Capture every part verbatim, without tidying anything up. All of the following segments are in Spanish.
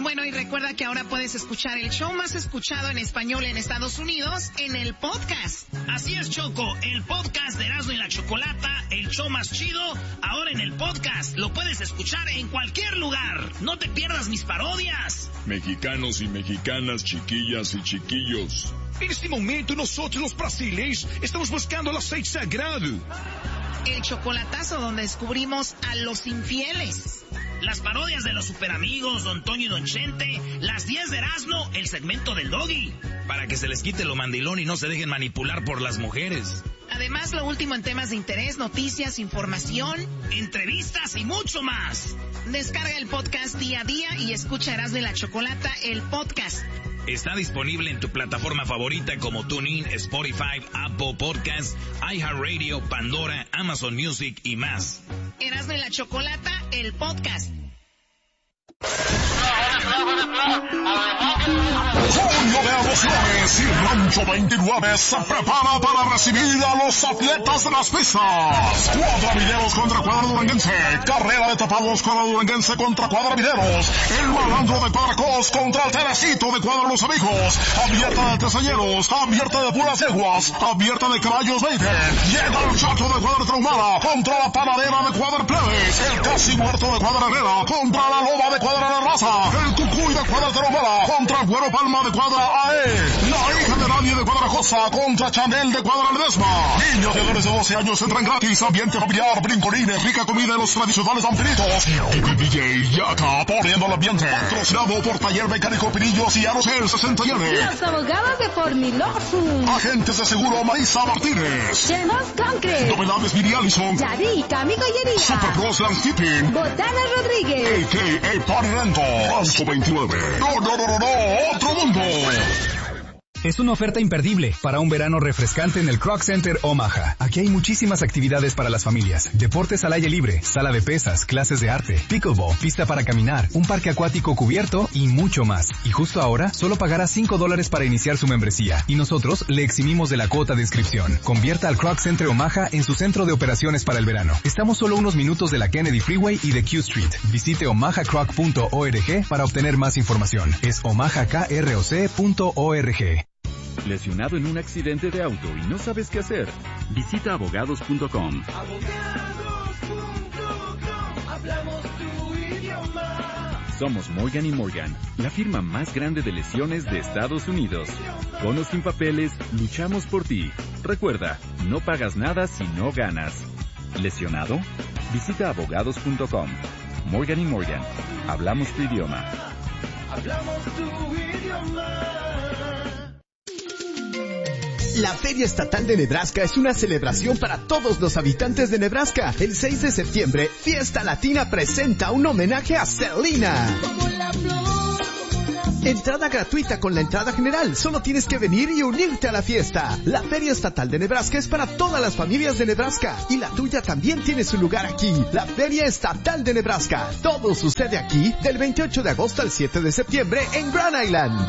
Bueno, y recuerda que ahora puedes escuchar el show más escuchado en español en Estados Unidos en el podcast. Así es, Choco, el podcast de Erasmo y la Chocolata, el show más chido, ahora en el podcast. Lo puedes escuchar en cualquier lugar. No te pierdas mis parodias. Mexicanos y mexicanas, chiquillas y chiquillos. En este momento nosotros los brasileños estamos buscando el aceite sagrado. El chocolatazo donde descubrimos a los infieles. Las parodias de los superamigos, Don Toño y Don Chente, las diez de Erasmo, el segmento del Doggy. Para que se les quite lo mandilón y no se dejen manipular por las mujeres. Además, lo último en temas de interés, noticias, información, entrevistas y mucho más. Descarga el podcast día a día y escucha Erasmo y la Chocolata, el podcast. Está disponible en tu plataforma favorita como TuneIn, Spotify, Apple Podcasts, iHeartRadio, Pandora, Amazon Music y más. Erasmo y la Chocolata, el podcast. Junio de emociones y Rancho veintinueve se prepara para recibir a los atletas de las pistas. Cuadramineros contra Cuadra Duranguense. Carrera de tapados Cuadra Duranguense contra Cuadramineros. El Malandro de Cuadracos contra el Teresito de Cuadra Los Amigos. Abierta de Tresañeros. Abierta de Puras Yeguas. Abierta de Caballos veinte. Llega el Chato de Cuadra Traumada contra la Panadera de Cuadra Plebes. El Casi Muerto de Cuadra Herrera contra la Loba de Cuadra La Raza. El Cucuy de Cuadra Traumada contra Güero Palma de Cuadra A E. La hija de nadie de Cuadra Josa contra Chanel de Cuadra Ledesma. Niños de menores de doce años entran gratis. Ambiente familiar, brincolines, rica comida y los tradicionales vampiritos. D J Yaka poniendo el ambiente. Patrocinado por Taller Mecánico Pinillos y Arocel sesenta y N. Los abogados de Formilofum. Agentes de seguro Marisa Martínez. Chemos Concrete. Novedades Viri Allison. Yari, Cami Gollería. Super Pros Landscaping. Botana Rodríguez. A K A Party Rental. Rancho veintinueve. No, no, no, no, no. Otro mundo. Es una oferta imperdible para un verano refrescante en el Croc Center Omaha. Aquí hay muchísimas actividades para las familias. Deportes al aire libre, sala de pesas, clases de arte, pickleball, pista para caminar, un parque acuático cubierto y mucho más. Y justo ahora, solo pagará cinco dólares para iniciar su membresía. Y nosotros le eximimos de la cuota de inscripción. Convierta al Croc Center Omaha en su centro de operaciones para el verano. Estamos solo unos minutos de la Kennedy Freeway y de Q Street. Visite omaha croc punto org para obtener más información. Es omaha croc punto org. ¿Lesionado en un accidente de auto y no sabes qué hacer? Visita abogados punto com. Abogados punto com, hablamos tu idioma. Somos Morgan y Morgan, la firma más grande de lesiones de Estados Unidos. Con o sin papeles, luchamos por ti. Recuerda, no pagas nada si no ganas. ¿Lesionado? Visita abogados punto com. Morgan y Morgan, hablamos tu idioma. Hablamos tu idioma. La Feria Estatal de Nebraska es una celebración para todos los habitantes de Nebraska. El seis de septiembre, Fiesta Latina presenta un homenaje a Selena. Entrada gratuita con la entrada general. Solo tienes que venir y unirte a la fiesta. La Feria Estatal de Nebraska es para todas las familias de Nebraska. Y la tuya también tiene su lugar aquí. La Feria Estatal de Nebraska. Todo sucede aquí del veintiocho de agosto al siete de septiembre en Grand Island.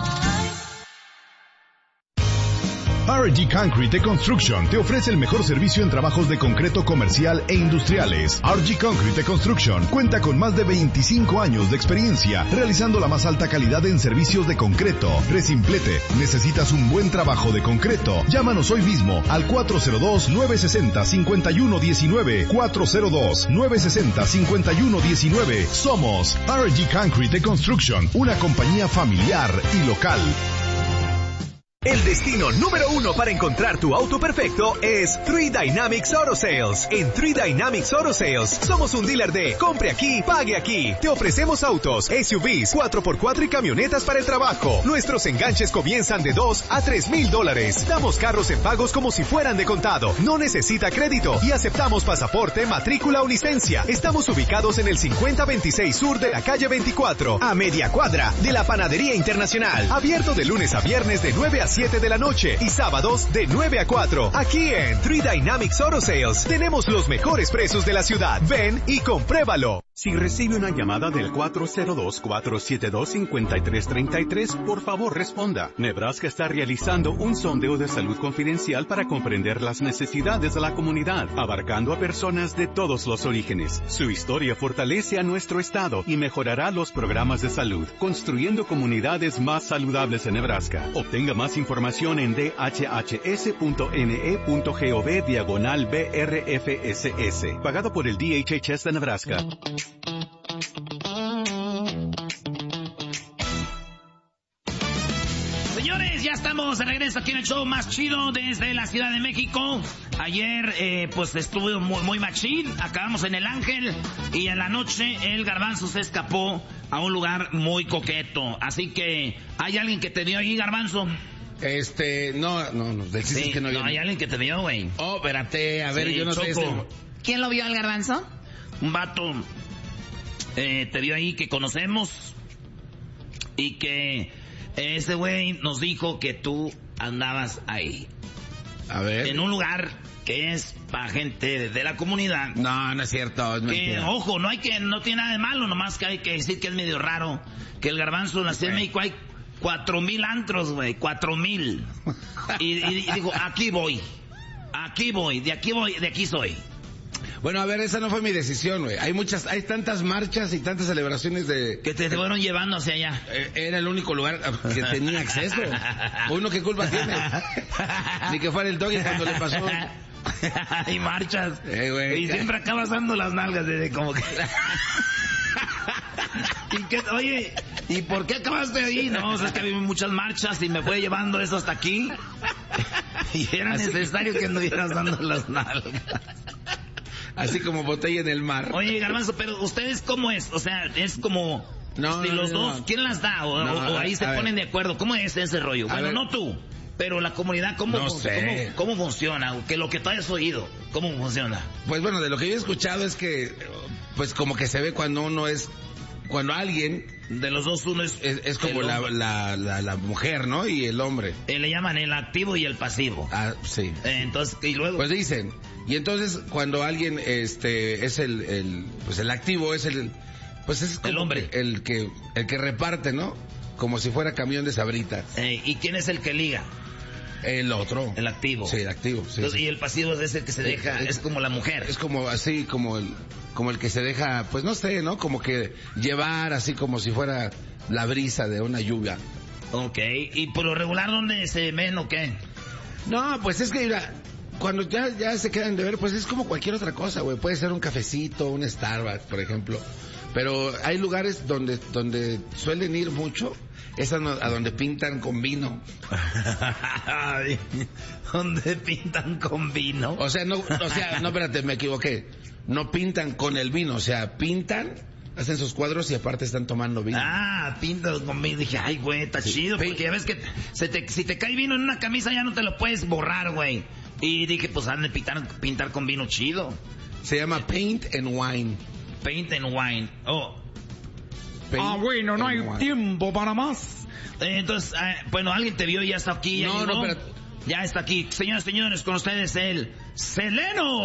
R G Concrete Construction te ofrece el mejor servicio en trabajos de concreto comercial e industriales. R G Concrete Construction cuenta con más de veinticinco años de experiencia realizando la más alta calidad en servicios de concreto. Resimplete, ¿necesitas un buen trabajo de concreto? Llámanos hoy mismo al cuatro cero dos, nueve seis cero, cinco uno uno nueve, cuatro cero dos, nueve seis cero, cinco uno uno nueve. Somos R G Concrete Construction, una compañía familiar y local. El destino número uno para encontrar tu auto perfecto es Three Dynamics Auto Sales. En Three Dynamics Auto Sales somos un dealer de compre aquí, pague aquí. Te ofrecemos autos, S U Vs, cuatro por cuatro y camionetas para el trabajo. Nuestros enganches comienzan de dos a tres mil dólares. Damos carros en pagos como si fueran de contado. No necesita crédito y aceptamos pasaporte, matrícula o licencia. Estamos ubicados en el cincuenta veintiséis sur de la calle veinticuatro, a media cuadra de la Panadería Internacional. Abierto de lunes a viernes de nueve a siete de la noche y sábados de nueve a cuatro. Aquí en Three Dynamics Auto Sales tenemos los mejores precios de la ciudad. Ven y compruébalo. Si recibe una llamada del cuatro cero dos, cuatro siete dos, cinco tres tres tres, por favor responda. Nebraska está realizando un sondeo de salud confidencial para comprender las necesidades de la comunidad, abarcando a personas de todos los orígenes. Su historia fortalece a nuestro estado y mejorará los programas de salud, construyendo comunidades más saludables en Nebraska. Obtenga más información en d h h s punto n e punto gov diagonal B R F S S, pagado por el D H H S de Nebraska. Señores, ya estamos de regreso aquí en el show más chido desde la Ciudad de México. Ayer, eh, pues estuvo muy, muy machín. Acabamos en El Ángel y en la noche el Garbanzo se escapó a un lugar muy coqueto. Así que, ¿hay alguien que te vio ahí, Garbanzo? Este, no, no, no, del sí, que no, no hay alguien que te vio, güey. Oh, espérate, a ver, sí, yo no Choco. sé este... ¿Quién lo vio al Garbanzo? Un vato eh, te vio ahí que conocemos y que ese güey nos dijo que tú andabas ahí. A ver. En un lugar que es para gente de la comunidad. No, no es cierto. Es que, ojo, no hay que, no tiene nada de malo, nomás que hay que decir que es medio raro. Que el Garbanzo en la Ciudad de México hay cuatro mil antros, güey, cuatro mil. Y, y, y digo, aquí voy, aquí voy, de aquí voy, de aquí soy. Bueno, a ver, esa no fue mi decisión, güey. Hay muchas, hay tantas marchas y tantas celebraciones de... Que te fueron llevando hacia allá. Era el único lugar que tenía acceso. Uno, ¿qué culpa tiene? Ni que fuera el doggy cuando le pasó. Hay marchas. Eh, güey. Y siempre acabas dando las nalgas desde como que... ¿Y qué, oye, ¿y por qué acabaste ahí? No, o sea, es que había muchas marchas y me fue llevando eso hasta aquí. Y era Así necesario que... que anduvieras dando las nalgas. Así como botella en el mar. Oye, Garbanzo, pero ¿ustedes cómo es? O sea, es como... No, si no, los no, dos, no. ¿Quién las da? O, no, o, o ahí se ponen ver. de acuerdo. ¿Cómo es ese rollo? Bueno, ver. no tú, pero la comunidad, ¿cómo, no sé. cómo, cómo funciona? Que lo que tú hayas oído, ¿cómo funciona? Pues bueno, de lo que yo he escuchado es que, pues como que se ve cuando uno es... Cuando alguien... De los dos uno es... Es, es como la, la, la, la mujer, ¿no? Y el hombre. Eh, le llaman el activo y el pasivo. Ah, sí. Eh, entonces, y luego... Pues dicen... Y entonces cuando alguien este es el, el pues el activo es el pues es como el hombre el que el que reparte, ¿no? Como si fuera camión de sabritas. Eh, ¿Y quién es el que liga? El otro. El activo. Sí, el activo. Sí, entonces, sí. Y el pasivo es el que se deja, es, es como la mujer. Es como así como el como el que se deja, pues no sé, ¿no? Como que llevar así como si fuera la brisa de una lluvia. Okay. ¿Y por lo regular dónde se ven o qué? No, pues es que mira, cuando ya, ya se quedan de ver, pues es como cualquier otra cosa, güey. Puede ser un cafecito, un Starbucks, por ejemplo. Pero hay lugares donde donde suelen ir mucho, es a, a donde pintan con vino. ¿Dónde pintan con vino? O sea, no, o sea, no, espérate, me equivoqué. No pintan con el vino, o sea, pintan, hacen sus cuadros y aparte están tomando vino. Ah, pintan con vino. Dije, ay, güey, está sí. chido, porque ya ves que se te, si te cae vino en una camisa ya no te lo puedes borrar, güey. Y dije, pues han de pintar, pintar con vino chido. Se llama Paint and Wine. Paint and Wine. Oh. Paint ah, bueno, no hay wine. tiempo para más. Eh, entonces, eh, bueno, alguien te vio y ya está aquí. Ya no, llegó. no, pero... Ya está aquí. Señoras y señores, con ustedes el Seleno.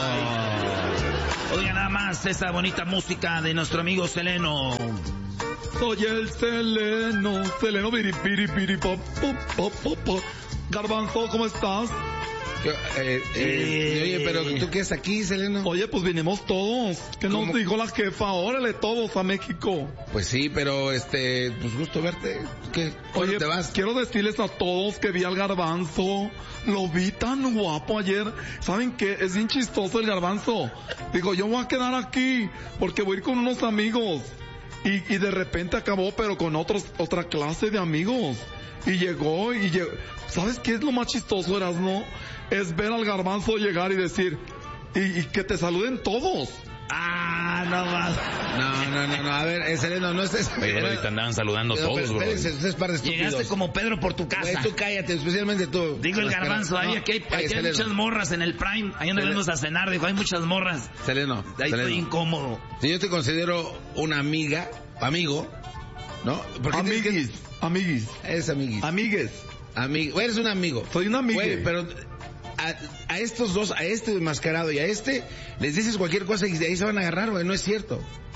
Oiga nada más esa bonita música de nuestro amigo Seleno. Soy el Seleno, Seleno, piri, piri, piri, pop, pop, pop, pop, pop. Garbanzo, ¿cómo estás? Yo, eh, eh, oye, pero ¿tú qué es aquí, Seleno? Oye, pues vinimos todos. ¿Qué ¿Cómo? Nos dijo la jefa? Órale, todos a México. Pues sí, pero este, pues gusto verte. ¿Qué? Oye, te vas? Quiero decirles a todos que vi al Garbanzo. Lo vi tan guapo ayer. ¿Saben qué? Es bien chistoso el Garbanzo. Digo, yo voy a quedar aquí porque voy a ir con unos amigos. Y, y de repente acabó, pero con otros, otra clase de amigos. Y llegó y llegó. ¿Sabes qué es lo más chistoso, Erasmo? Es ver al Garbanzo llegar y decir, y, y que te saluden todos. Ah, no más. No, no, no, no, a ver, eh, Seleno, no estés... Oye, bro, te andaban saludando pero, todos, bro. Ustedes par de Llegaste como Pedro por tu casa. Wey, tú cállate, especialmente tú. Digo el Garbanzo, ahí no, aquí hay, aquí hay muchas morras en el Prime. Ahí donde venimos a cenar, dijo, hay muchas morras. Seleno, ahí Seleno. Estoy incómodo. Si yo te considero una amiga, amigo, ¿no? Amiguis, que... amiguis. Es amiguis. Amigues. Amigo, eres un amigo. Soy un amigo. Pero a, a estos dos, a este enmascarado y a este, les dices cualquier cosa y de ahí se van a agarrar, güey, no es cierto.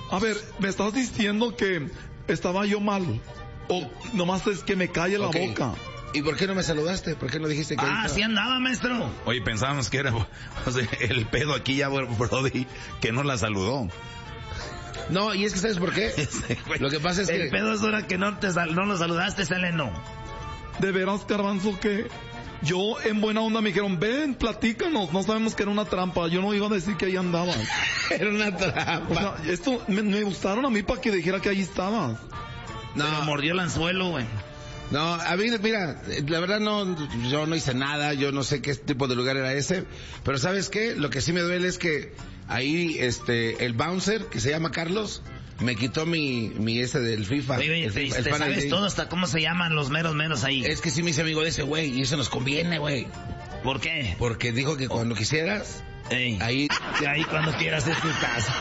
A ver, ¿me estás diciendo que estaba yo mal? O nomás es que me calle la okay. boca. ¿Y por qué no me saludaste? ¿Por qué no dijiste que... Ah, sí andaba, maestro. Oye, pensábamos que era o sea, el pedo aquí ya, Brody, que no la saludó. No, y es que ¿sabes por qué? Lo que pasa es el que... El pedo es ahora que no, te sal... no lo saludaste, Seleno. De veras, Garbanzo, que... Yo, en buena onda, me dijeron, ven, platícanos. No sabemos que era una trampa. Yo no iba a decir que ahí andabas. Era una trampa. O sea, esto me, me gustaron a mí para que dijera que ahí estabas. No. Me mordió el anzuelo, güey. No, a mí, mira, la verdad no, yo no hice nada, yo no sé qué tipo de lugar era ese, pero ¿sabes qué? Lo que sí me duele es que ahí, este, el bouncer, que se llama Carlos, me quitó mi, mi ese del FIFA. Oye, el, te, el, te el sabes todo hasta cómo se llaman los meros meros ahí. Es que sí me hice amigo de ese güey, y eso nos conviene, güey. ¿Por qué? Porque dijo que cuando quisieras, Ey. ahí, ahí cuando quieras es tu casa.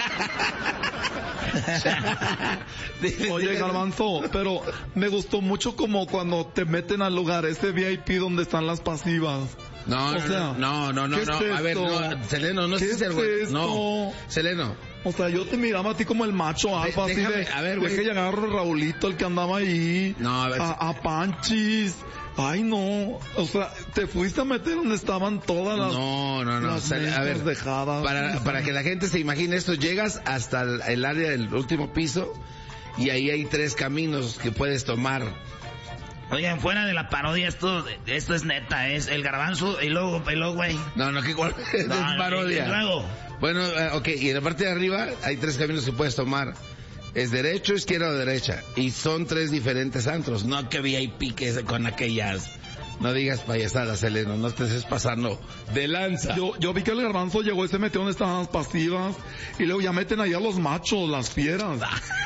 Oye, Garbanzo, pero me gustó mucho como cuando te meten al lugar ese V I P donde están las pasivas. No, o sea, no, no, no, ¿qué no, es a ver, no, Seleno, no ¿Qué sé si es güey. esto? No, Seleno. O sea, yo te miraba a ti como el macho alfa, así de, a ver, güey. de que llegara Raulito, el que andaba ahí, no, a, ver, a, a Panchis. Ay, no, o sea, te fuiste a meter donde estaban todas las... No, no, no, las o sea, a ver, dejadas. Para, para que la gente se imagine esto, llegas hasta el, el área del último piso y ahí hay tres caminos que puedes tomar. Oigan, fuera de la parodia, esto esto es neta, es el Garbanzo y luego, y luego, güey. No, no, que igual es no, parodia. Y luego. Bueno, uh, ok, y en la parte de arriba hay tres caminos que puedes tomar. Es derecho, izquierda o derecha. Y son tres diferentes antros. No que V I P que con aquellas. No digas payasadas, Seleno. No te estés pasando de lanza. Yo, yo vi que el Garbanzo llegó y se metió donde estaban las pasivas. Y luego ya meten ahí a los machos, las fieras.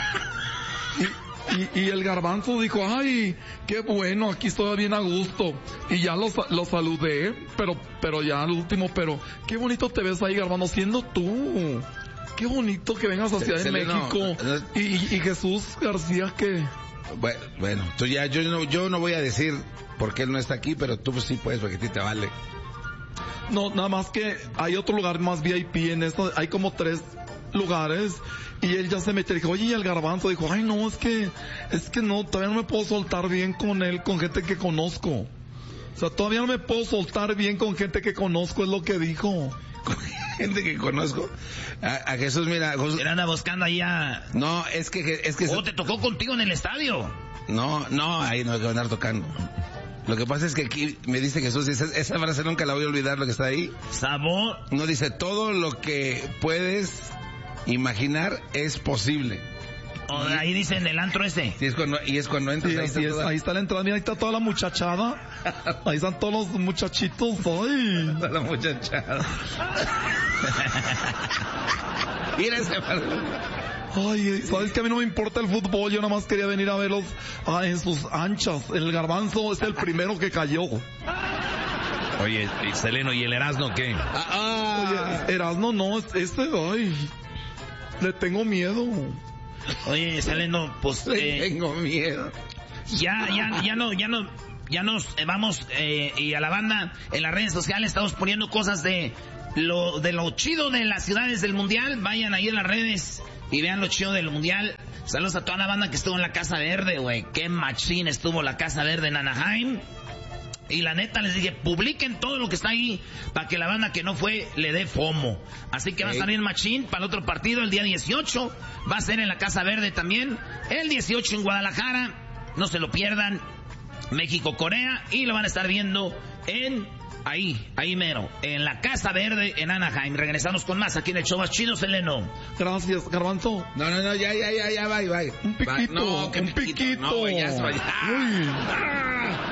y, y, y el Garbanzo dijo, ay, qué bueno, aquí estoy bien a gusto. Y ya lo, lo saludé, pero, pero ya al último, pero qué bonito te ves ahí, Garbanzo, siendo tú. Qué bonito que vengas a Ciudad de México. No, no, y, y Jesús García, ¿qué? Bueno, bueno, tú ya, yo no, yo no voy a decir por qué él no está aquí, pero tú pues sí puedes, porque a ti te vale. No, nada más que hay otro lugar más V I P en esto, hay como tres lugares, y él ya se metió y dijo, oye, y el Garbanzo dijo, ay no, es que, es que no, todavía no me puedo soltar bien con él, con gente que conozco. O sea, todavía no me puedo soltar bien con gente que conozco, es lo que dijo. Con gente que conozco. A, a Jesús, mira, Jesús... Él anda buscando allá. No, es que, es que... ¿O te tocó contigo en el estadio? No, no, ahí no hay que andar tocando. Lo que pasa es que aquí me dice Jesús, dice, esa frase nunca la voy a olvidar, lo que está ahí. Sabor. No, dice, todo lo que puedes imaginar es posible. O ahí dice en el antro ese. Sí, es cuando, y es cuando entras. Sí, ahí, está está es, toda... ahí está la entrada, mira, ahí está toda la muchachada. Ahí están todos los muchachitos. Ay. Toda la muchachada. Mira ese Ay, sabes que a mí no me importa el fútbol, yo nada más quería venir a verlos ah, en sus anchas. El Garbanzo es el primero que cayó. Oye, Seleno, ¿y el Erasno qué? Ah, ah. Oye, Erasno no, este, ay, le tengo miedo. Oye, Seleno, pues... Le eh, tengo miedo. Ya, ya, ya no, ya no, ya nos eh, vamos, eh, y a la banda, en las redes sociales estamos poniendo cosas de lo, de lo chido de las ciudades del mundial. Vayan ahí en las redes y vean lo chido del mundial. Saludos a toda la banda que estuvo en la Casa Verde, güey. Qué machín estuvo la Casa Verde en Anaheim. Y la neta les dije, publiquen todo lo que está ahí para que la banda que no fue le dé fomo. Así que va a salir machín para el otro partido el día dieciocho. Va a ser en la Casa Verde también. El dieciocho en Guadalajara. No se lo pierdan. México-Corea. Y lo van a estar viendo en... Ahí, ahí mero, en la Casa Verde en Anaheim. Regresamos con más aquí en el show más chido, Seleno. Gracias, Garbanzo. No, no, no, ya, ya, ya, ya, bye, bye. Un piquito, no, un piquito. piquito. No, ya, ya.